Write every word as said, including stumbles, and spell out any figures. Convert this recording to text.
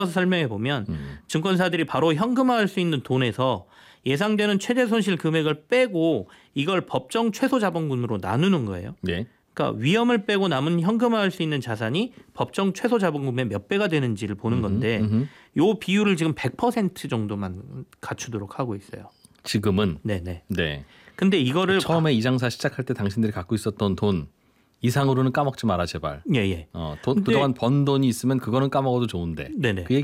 설명해 보면 음. 증권사들이 바로 현금화할 수 있는 돈에서 예상되는 최대 손실 금액을 빼고 이걸 법정 최소 자본금으로 나누는 거예요. 네. 그러니까 위험을 빼고 남은 현금화할 수 있는 자산이 법정 최소 자본금의 몇 배가 되는지를 보는 건데 음흠. 요 비율을 지금 백 퍼센트 정도만 갖추도록 하고 있어요. 지금은 네네. 네. 근데 이거를 처음에 이 장사 시작할 때 당신들이 갖고 있었던 돈 이상으로는 까먹지 마라 제발. 예예. 어, 돈, 근데- 그동안 번 돈이 있으면 그거는 까먹어도 좋은데. 네네. 그